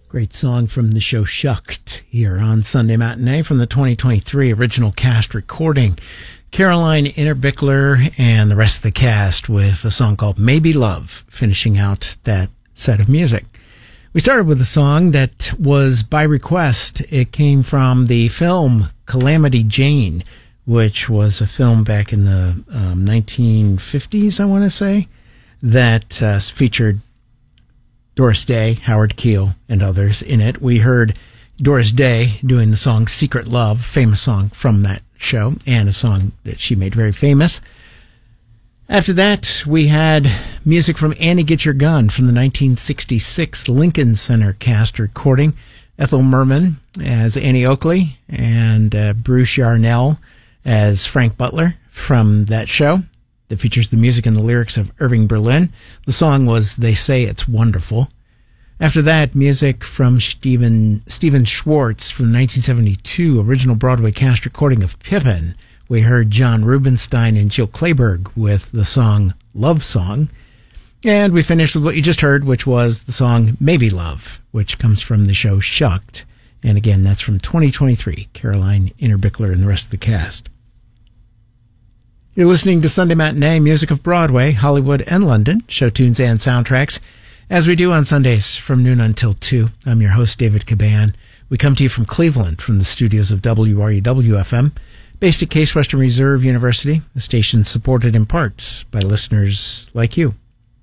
Great song from the show Shucked here on Sunday Matinee from the 2023 original cast recording. Caroline Innerbichler and the rest of the cast with a song called Maybe Love, finishing out that set of music. We started with a song that was by request. It came from the film Calamity Jane, which was a film back in the 1950s, I want to say, that featured Doris Day, Howard Keel, and others in it. We heard Doris Day doing the song Secret Love, famous song from that show, and a song that she made very famous. After that, we had music from Annie Get Your Gun from the 1966 Lincoln Center cast recording. Ethel Merman as Annie Oakley and Bruce Yarnell as Frank Butler from that show that features the music and the lyrics of Irving Berlin. The song was They Say It's Wonderful. After that, music from Stephen Schwartz from the 1972 original Broadway cast recording of Pippin. We heard John Rubinstein and Jill Clayburgh with the song Love Song. And we finished with what you just heard, which was the song Maybe Love, which comes from the show Shucked. And again, that's from 2023, Caroline Innerbichler and the rest of the cast. You're listening to Sunday Matinee, music of Broadway, Hollywood, and London, show tunes and soundtracks, as we do on Sundays from noon until 2. I'm your host, David Caban. We come to you from Cleveland, from the studios of WRUW-FM, based at Case Western Reserve University, the station supported in part by listeners like you.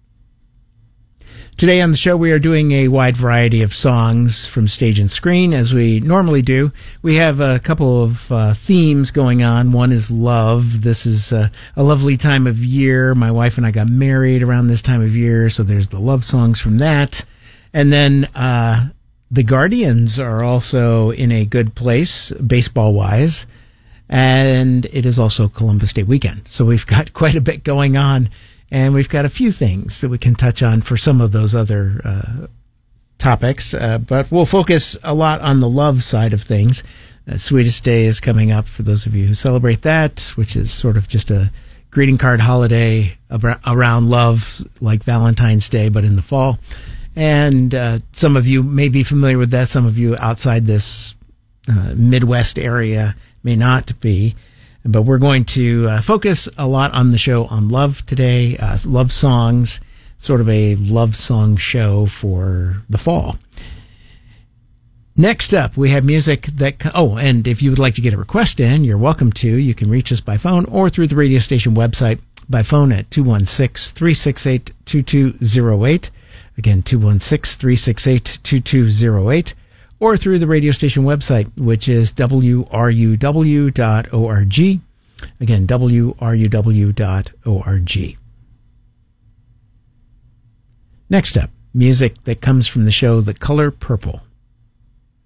Today on the show, we are doing a wide variety of songs from stage and screen, as we normally do. We have a couple of themes going on. One is love. This is a lovely time of year. My wife and I got married around this time of year, so there's the love songs from that. And then the Guardians are also in a good place, baseball-wise. And it is also Columbus Day weekend, so we've got quite a bit going on. And we've got a few things that we can touch on for some of those other topics, but we'll focus a lot on the love side of things. Sweetest Day is coming up for those of you who celebrate that, which is sort of just a greeting card holiday around love, like Valentine's Day, but in the fall. And some of you may be familiar with that. Some of you outside this Midwest area may not be. But we're going to focus a lot on the show on love today, love songs, sort of a love song show for the fall. Next up, we have music that, and if you would like to get a request in, you're welcome to. You can reach us by phone or through the radio station website by phone at 216-368-2208. Again, 216-368-2208. Or through the radio station website, which is wruw.org. Again, wruw.org. Next up, music that comes from the show The Color Purple.